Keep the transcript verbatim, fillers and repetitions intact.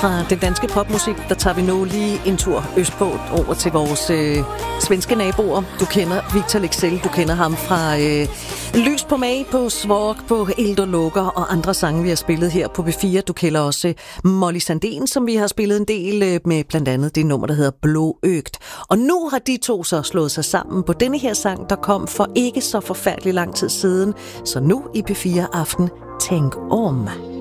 Fra den danske popmusik, der tager vi nu lige en tur østpå over til vores øh, svenske naboer. Du kender Victor Leksell, du kender ham fra øh, Lys på Mag, på Svåg, på Eld og Lukker og andre sange, vi har spillet her på B fire. Du kender også Molly Sandén, som vi har spillet en del øh, med, blandt andet det nummer, der hedder Blåøgt. Og nu har de to så slået sig sammen på denne her sang, der kom for ikke så forfærdelig lang tid siden. Så nu i P fire Aften, Tænk om.